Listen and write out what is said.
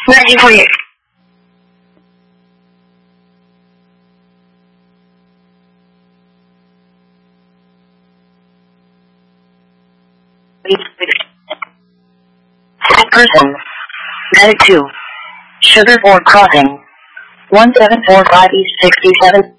Ready for you. Person. Medic 2. Sugar 4 Crossing. 1745 East 67.